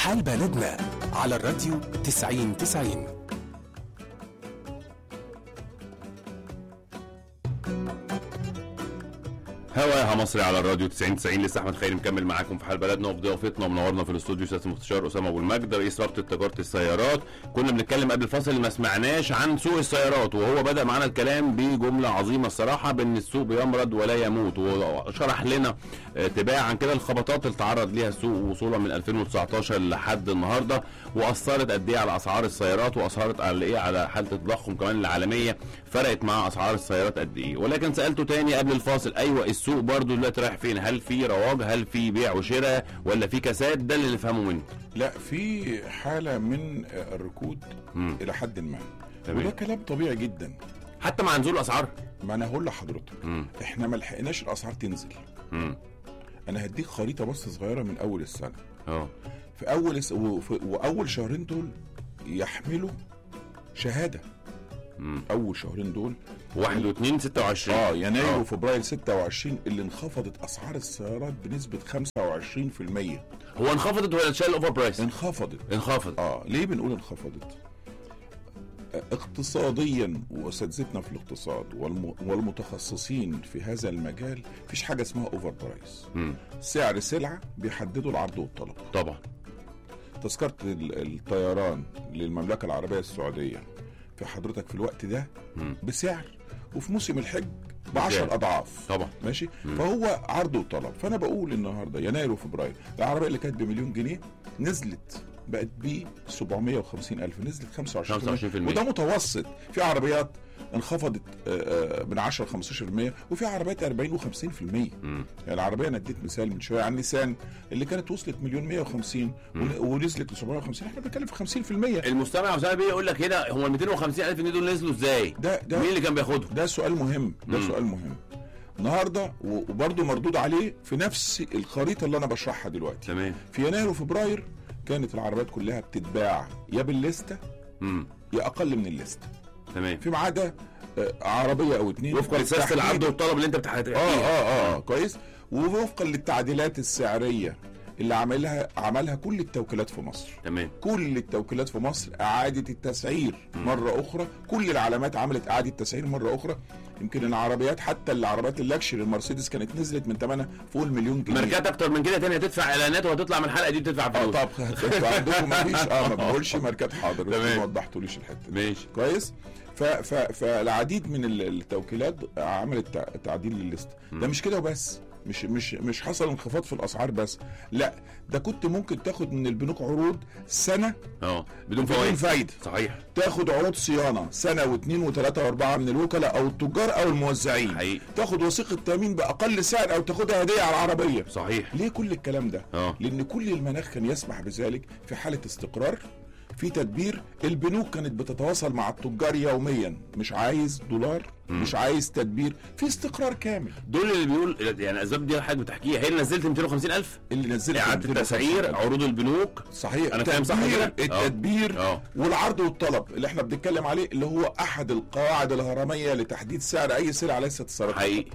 حال بلدنا على الراديو 90-90. هواها مصري على الراديو 90-90. لسه احمد خيري مكمل معاكم في حال بلدنا، وبضيافتنا ومنورنا في الاستوديو سياده المستشار اسامه ابو المجد رئيس رابطه تجاره السيارات. كنا بنتكلم قبل الفاصل ما سمعناش عن سوق السيارات، وهو بدا معانا الكلام بجمله عظيمه الصراحه بان السوق بيمرض ولا يموت، وشرح لنا تباعا كده الخبطات اللي تعرض ليها السوق وصولا من 2019 لحد النهارده، واثرت قد ايه على اسعار السيارات، واثرت على ايه على حاله التضخم كمان العالميه، فرقت مع اسعار السيارات قد ايه. ولكن سالته تاني قبل الفاصل، ايوه السوق برضو دلوقتي رايح فين؟ هل في رواج؟ هل في بيع وشراء؟ ولا في كساد؟ ده اللي نفهمه منه. لا، في حاله من الركود الى حد ما، وده كلام طبيعي جدا حتى مع نزول الاسعار. ما انا هقول لحضرتك احنا ما لحقناش الاسعار تنزل. انا هديك خريطه بس صغيره من اول السنه. في واول شهرين دول يحملوا شهاده. اول شهرين دول 1 و2 26 يناير وفبراير 26 اللي انخفضت اسعار السيارات بنسبه 25%. هو انخفضت ولا اتشال اوفر برايس؟ انخفضت. ليه بنقول انخفضت؟ اقتصاديا، واساتذتنا في الاقتصاد والمتخصصين في هذا المجال مفيش حاجه اسمها اوفر برايس. سعر سلعه بيحدده العرض والطلب. طبعا تذكره الطيران للمملكه العربيه السعوديه في حضرتك في الوقت ده بسعر، وفي موسم الحج ب10 اضعاف. طبعا ماشي. فهو عرض وطلب. فانا بقول النهارده يناير وفبراير العربيه اللي كانت بمليون جنيه نزلت بقت ب 750,000، نزلت 25%. وده متوسط. في عربيات انخفضت من 10 ل 15%، وفي عربيات 40 و50%. يعني العربيه انا اديت مثال من شويه عن نيسان اللي كانت وصلت 1,150,000 ونزلت ل 750. احنا بنتكلم في 50%. المستمع وسام بيقول لك هنا هم ال 250,000 جنيه دول نزلوا ازاي؟ مين اللي كان بياخدهم؟ ده سؤال مهم. سؤال مهم النهارده، وبرضه مردود عليه في نفس الخريطه اللي انا بشرحها دلوقتي. تمام. في يناير وفبراير كانت العربيات كلها بتتباع يا بالليسته يا اقل من الليسته. تمام. في عدا عربيه او اتنين وفقا لسياسه العرض والطلب اللي انت بتحكيها. كويس. ووفقا للتعديلات السعريه اللي عملها كل التوكيلات في مصر. تمام. كل التوكيلات في مصر اعاده التسعير مره اخرى. كل العلامات عملت اعاده تسعير مره اخرى. يمكن العربيات حتى العربيات اللكشري المرسيدس كانت نزلت من ثمنها فوق المليون جنيه. ماركات اكتر من كده تاني هتدفع اعلانات وهتطلع من الحلقه دي بتدفع فلوس. طب عندكم مفيش ما بقولش ماركات. حاضر، ما وضحتوليش الحته دي. ماشي كويس. فالعديد من التوكيلات عملت تعديل للليست. ده مش كده وبس. مش حصل انخفاض في الاسعار بس، لا، ده كنت ممكن تاخد من البنوك عروض سنه بدون فايده. صحيح. تاخد عروض صيانه سنه واثنين وثلاثه واربعه من الوكلاء او التجار او الموزعين. حقيقي. تاخد وثيقه تامين باقل سعر او تاخدها هديه على العربيه. صحيح. ليه كل الكلام ده؟ لان كل المناخ كان يسمح بذلك في حاله استقرار، في تدبير. البنوك كانت بتتواصل مع التجار يوميا، مش عايز دولار، مش عايز تدبير، في استقرار كامل. دول اللي بيقول يعني الاسباب دي حضرتك بتحكيها هي اللي نزلت 250,000 اللي نزلت اعاده التسعير، عروض البنوك. صحيح. انا فاهم صح كده. التدبير والعرض والطلب اللي احنا بنتكلم عليه، اللي هو احد القواعد الهرميه لتحديد سعر اي سلعه ليست الصرف. حقيقي.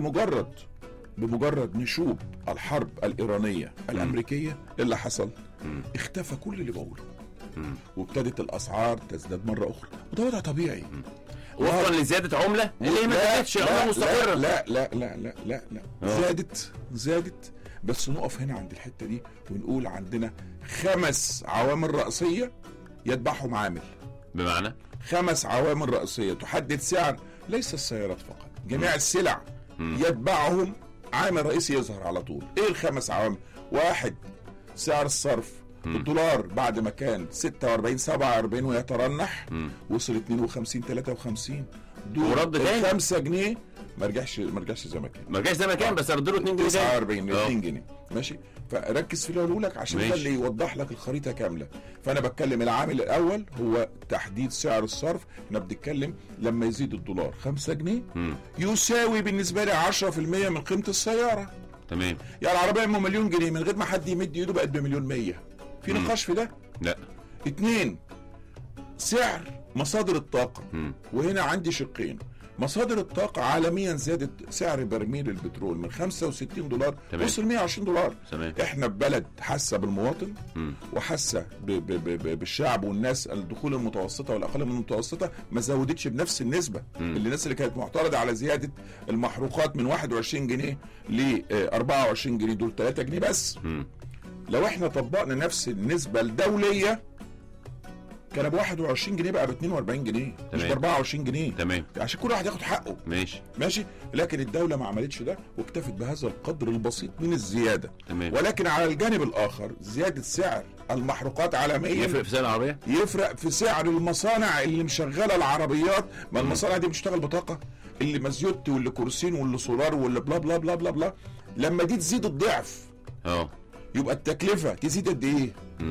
بمجرد نشوب الحرب الايرانيه الامريكيه اللي حصل، اختفى كل اللي بقوله، وابتدت الاسعار تزداد مره اخرى، وده وضع طبيعي وفقا لزياده عمله اللي ما كانتش عمله مستقره. لا لا لا لا لا لا زادت. بس نقف هنا عند الحته دي ونقول عندنا 5 عوامل رئيسيه يتبعهم عامل. بمعنى 5 عوامل رئيسيه تحدد سعر، ليس السيارات فقط، جميع السلع يتبعهم عامل رئيسي يظهر على طول. ايه ال5 عوامل؟ 1، سعر الصرف. الدولار بعد ما كان 46 47 ويترنح وصل 52 53. ورد تاني 5 جنيه ما رجعش زي ما كان. بس ردوا له 2 جنيه 49 2 جنيه. ماشي. فركز في اللي هقوله لك عشان ده اللي يوضح لك الخريطه كامله. فانا بتكلم العامل الاول هو تحديد سعر الصرف. احنا بنتكلم لما يزيد الدولار 5 جنيه يساوي بالنسبه لي 10% من قيمه السياره. تمام. يعني العربيه ام مليون جنيه من غير ما حد يمد ايده بقت ب1,100,000. في نقاش في ده؟ لا. 2، سعر مصادر الطاقه. وهنا عندي شقين. مصادر الطاقة عالميا زادت سعر برميل البترول من $65 وصل $120. تمام. احنا ببلد حاسة بالمواطن وحاسة بالشعب والناس، الدخول المتوسطة والأقل من المتوسطة ما زودتش بنفس النسبة. الناس اللي كانت معترضة على زيادة المحروقات من 21 جنيه ل 24 جنيه دول 3 جنيه بس. لو احنا طبقنا نفس النسبة الدولية كان ب 21 جنيه بقى ب 42 جنيه مش ب 24 جنيه. تمام. عشان كل واحد ياخد حقه. ماشي. لكن الدولة ما عملتش ده واكتفت بهذا القدر البسيط من الزيادة. تمام. ولكن على الجانب الآخر زيادة سعر المحروقات عالميا يفرق في سعر العربية؟ يفرق في سعر المصانع اللي مشغلة العربيات. ما المصانع دي بتشتغل بطاقة، اللي مازيوت واللي كورسين واللي سولار واللي بلا بلا بلا بلا بلا. لما دي تزيد الضعف يبقى التكلفة تزيد قد ايه؟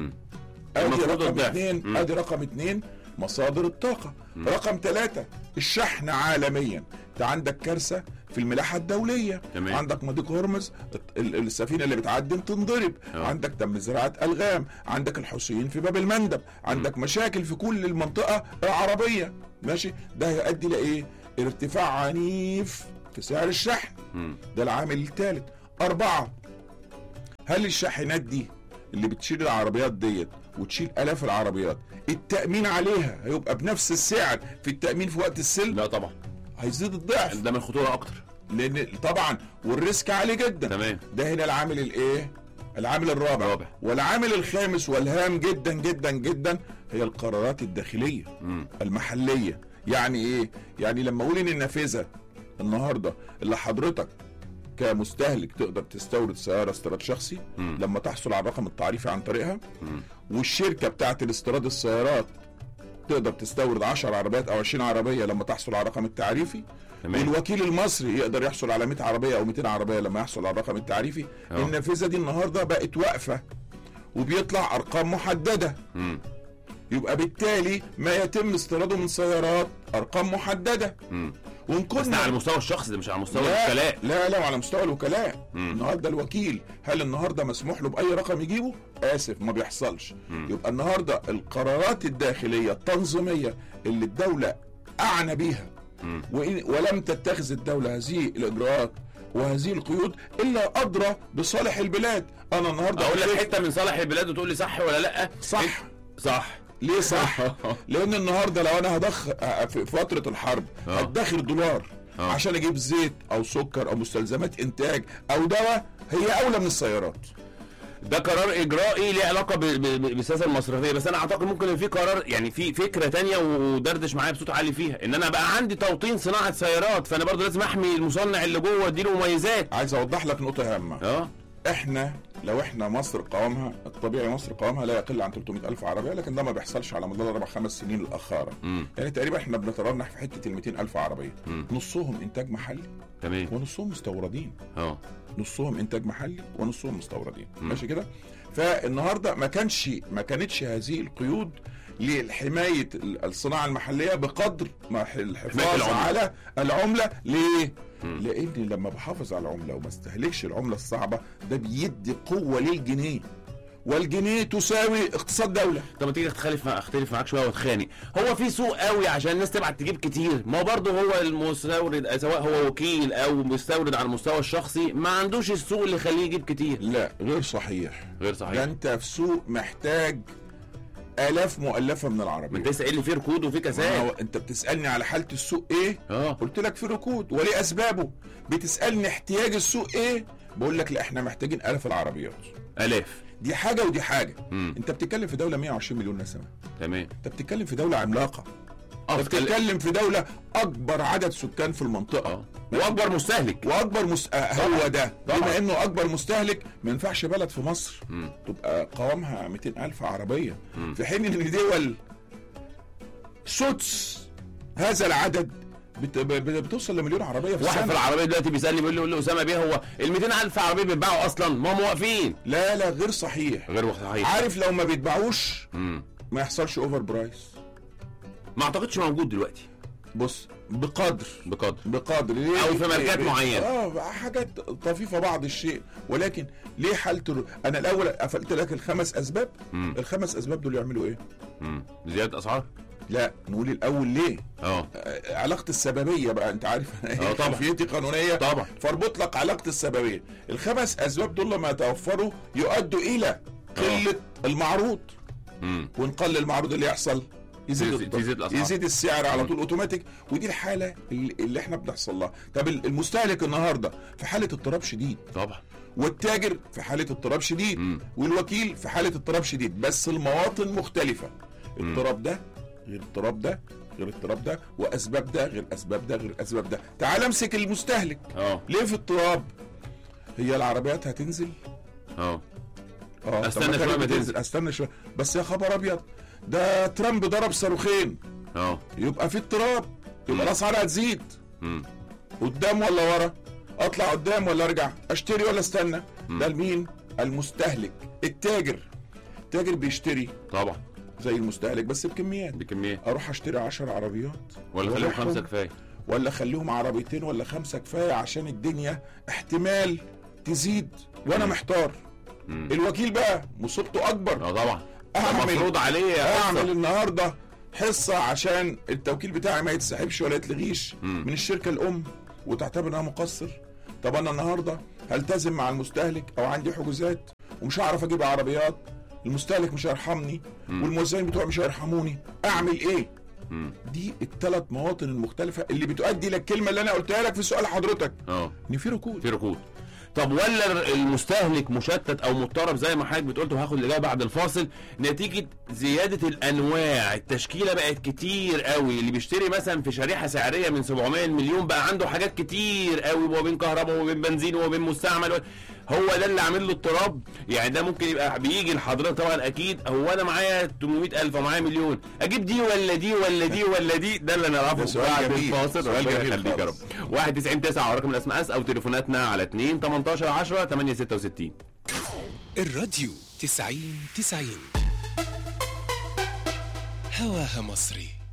ادي رقم 2. ادي رقم 2 مصادر الطاقة. رقم 3 الشحن عالميا. انت عندك كارثة في الملاحة الدولية. عندك مضيق هرمز، السفينة اللي بتعدي تنضرب. عندك تم زراعة ألغام، عندك الحوثيين في باب المندب، عندك مشاكل في كل المنطقة العربية. ماشي. ده هيؤدي لإيه؟ ارتفاع عنيف في سعر الشحن. ده العامل الثالث. 4 هل الشاحنات دي اللي بتشيل العربيات ديت وتشيل آلاف العربيات التأمين عليها هيبقى بنفس السعر في التأمين في وقت السلم؟ لا طبعا، هيزيد الضعف. ده من الخطورة أكتر، لأن طبعا والريسك عالي جدا. تمام. ده هنا العامل الإيه؟ العامل الرابع. والعامل الخامس والهام جدا جدا جدا هي القرارات الداخلية المحلية. يعني إيه؟ يعني لما أقول إن النافذة النهاردة اللي حضرتك كمستهلك تقدر تستورد سيارة استيراد شخصي لما تحصل على الرقم التعريفي عن طريقها، والشركة بتاعت الاستيراد السيارات تقدر تستورد 10 عربيات أو 20 عربية لما تحصل على الرقم التعريفي، والوكيل المصري يقدر يحصل على 100 عربية أو 200 عربية لما يحصل على الرقم التعريفي. النافذة دي النهاردة بقت واقفة وبيطلع أرقام محددة. يبقى بالتالي ما يتم استيراده من سيارات أرقام محددة. بس على المستوى الشخصي ده، مش على مستوى الوكلاء. لا على مستوى الوكلاء. النهارده الوكيل هل النهارده مسموح له باي رقم يجيبه؟ اسف، ما بيحصلش. يبقى النهارده القرارات الداخليه التنظيميه اللي الدوله اعنى بيها ولم تتخذ الدوله هذه الاجراءات وهذه القيود الا ادرى بصالح البلاد. انا النهارده اقول لك حته من صالح البلاد وتقول لي صح ولا لا؟ صح. ليه صح؟ لان النهارده لو انا في فتره الحرب هدخر دولار عشان اجيب زيت او سكر او مستلزمات انتاج او دواء، هي اولى من السيارات. ده قرار اجرائي ليه علاقه بالسياسه المصرفيه، بس انا اعتقد ممكن ان في قرار، يعني في فكره تانية ودردش معايا بصوت عالي فيها، ان انا بقى عندي توطين صناعه سيارات، فانا برضو لازم احمي المصنع اللي جوه اديله مميزات. عايز اوضح لك نقطه هامه. احنا لو احنا مصر قوامها الطبيعي، مصر قوامها لا يقل عن 300,000 عربيه، لكن ده ما بيحصلش على مدار 4-5 سنين الاخاره. يعني تقريبا احنا بنترنح في حته 200,000 عربيه. نصهم انتاج محلي تمام ونصهم مستوردين. نصهم انتاج محلي ونصهم مستوردين. ماشي كده. فالنهارده ما كانتش هذه القيود لحمايه الصناعه المحليه بقدر ما الحفاظ على العمله. ليه؟ لان لما بحافظ على العمله وما استهلكش العمله الصعبه ده بيدي قوه للجنيه، والجنيه تساوي اقتصاد دوله. طب ما تيجي اختلف معاك شويه واتخانق. هو في سوق قوي عشان الناس تبعت تجيب كتير؟ ما هو برضه هو المستورد سواء هو وكيل او مستورد على المستوى الشخصي ما عندوش السوق اللي يخليه يجيب كتير. لا، غير صحيح. ده انت في سوق محتاج آلاف مؤلفة من العربية. انت تسألني في ركود وفي كساد. انت بتسألني على حالة السوق ايه؟ قلت لك في ركود وليه اسبابه. بتسألني احتياج السوق ايه؟ بقول لك لا، احنا محتاجين آلاف العربيات. آلاف. دي حاجة ودي حاجة. انت بتتكلم في دولة 120 مليون نسمة. تمام. انت بتتكلم في دولة عملاقة. بتتكلم في دولة اكبر عدد سكان في المنطقة. واكبر مستهلك. هو ده. بما انه اكبر مستهلك ما ينفعش بلد في مصر تبقى قوامها 200,000 عربية في حين ان دول سدس هذا العدد بتوصل لمليون عربيه في السنه. واحد في العربيه دلوقتي بيسالني بيقول لي اسامه بيه هو ال 200,000 عربيه بيتباعوا اصلا؟ ما هم واقفين. لا غير صحيح. عارف لو ما بيتباعوش ما يحصلش اوفر برايس. ما اعتقدش موجود دلوقتي. بص، بقدر ليه؟ او في ماركات معينه حاجات طفيفه بعض الشيء. ولكن ليه حالته؟ انا الاول قفلت لك ال5 اسباب. ال5 اسباب دول يعملوا ايه؟ زياده اسعار. لا نقول الاول ليه. علاقه السببيه بقى، انت عارف طبعا خلفيتي قانونيه طبعا، فاربط لك علاقه السببيه. الخمس اسباب دول لما يتوفروا يؤدوا الى قله المعروض، وان قل المعروض اللي يحصل يزيد السعر على طول اوتوماتيك. ودي الحاله اللي احنا بنحصل لها. طب المستهلك النهارده في حاله اضطراب شديد طبعا، والتاجر في حاله اضطراب شديد، والوكيل في حاله اضطراب شديد، بس المواطن مختلفه. اضطراب ده غير اضطراب ده غير اضطراب ده، واسباب ده غير اسباب ده غير اسباب ده. تعال امسك المستهلك. ليه في اضطراب؟ هي العربيات هتنزل؟ استنى شويه ما تنزل، استنى شويه بس. يا خبر ابيض، ده ترامب ضرب صاروخين. يبقى في اضطراب، يبقى الاسعار هتزيد. قدام ولا ورا؟ اطلع قدام ولا ارجع؟ اشتري ولا استنى؟ ده لمين؟ المستهلك. التاجر بيشتري طبعا زي المستهلك بس بكميات. اروح اشتري 10 عربيات ولا خليهم 5 كفايه، ولا خليهم عربيتين ولا 5 كفايه، عشان الدنيا احتمال تزيد وانا محتار. الوكيل بقى مصيبته اكبر. طبعا المفروض عليه اعمل النهارده حصه عشان التوكيل بتاعي ما يتسحبش ولا يتلغيش من الشركه الام وتعتبر انها مقصر. طب انا النهارده هلتزم مع المستهلك او عندي حجوزات ومش هعرف اجيب عربيات، المستهلك مش هيرحمني والموزعين بتوعي مش هيرحموني، اعمل ايه؟ دي الثلاث مواطن المختلفه اللي بتؤدي للكلمه اللي انا قلتها لك في سؤال حضرتك، ان في ركود. طب ولا المستهلك مشتت او مضطرب زي ما حضرتك بتقول، وهاخد اللي جاي بعد الفاصل، نتيجه زياده الانواع، التشكيله بقت كتير قوي. اللي بيشتري مثلا في شريحه سعريه من 700 مليون بقى عنده حاجات كتير قوي، وبين كهرباء وبين بنزين وبين مستعمل. هو ده اللي عامل له اضطراب. يعني ده ممكن يبقى بيجي لحضرتك طبعا اكيد، هو انا معايا 800,000 ومعايا مليون، اجيب دي ولا دي ولا دي ولا دي؟ ده اللي نعرفه بعد الفاصل. سؤال جميل، خليك يا رب. 199 على رقم الاس ام اس او تليفوناتنا على 2 18 10 866. الراديو 90 هواها مصري.